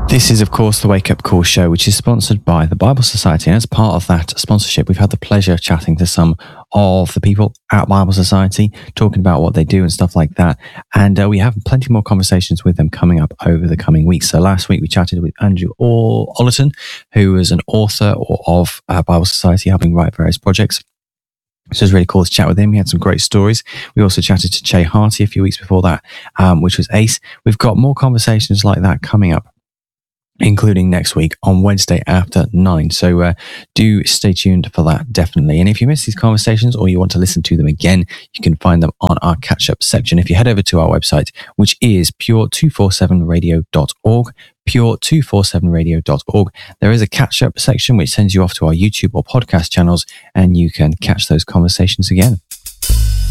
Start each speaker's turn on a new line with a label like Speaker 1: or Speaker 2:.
Speaker 1: This is, of course, the Wake Up Call show, which is sponsored by the Bible Society. And as part of that sponsorship, we've had the pleasure of chatting to some of the people at Bible Society, talking about what they do and stuff like that. And we have plenty more conversations with them coming up over the coming weeks. So last week, we chatted with Andrew Ollerton, who is an author of Bible Society, helping write various projects. So it was really cool to chat with him. He had some great stories. We also chatted to Che Harty a few weeks before that, which was ace. We've got more conversations like that coming up, including next week on Wednesday after 9. So do stay tuned for that, definitely. And if you missed these conversations or you want to listen to them again, you can find them on our catch-up section. If you head over to our website, which is pure247radio.org, pure247radio.org, there is a catch-up section which sends you off to our YouTube or podcast channels, and you can catch those conversations again.